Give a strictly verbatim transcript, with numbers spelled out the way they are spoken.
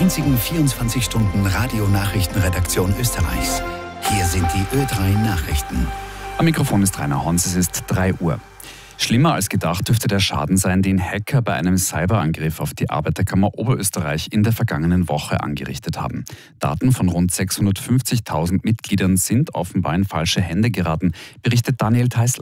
einzigen vierundzwanzig Stunden Radionachrichtenredaktion Österreichs. Hier sind die Ö drei Nachrichten. Am Mikrofon ist Rainer Hans, es ist drei Uhr. Schlimmer als gedacht dürfte der Schaden sein, den Hacker bei einem Cyberangriff auf die Arbeiterkammer Oberösterreich in der vergangenen Woche angerichtet haben. Daten von rund sechshundertfünfzigtausend Mitgliedern sind offenbar in falsche Hände geraten, berichtet Daniel Theißl.